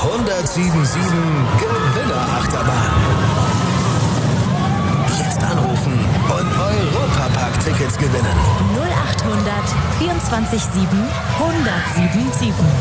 1077 Gewinnerachterbahn. Jetzt anrufen und Europapark-Tickets gewinnen. 0800 24 7 1077.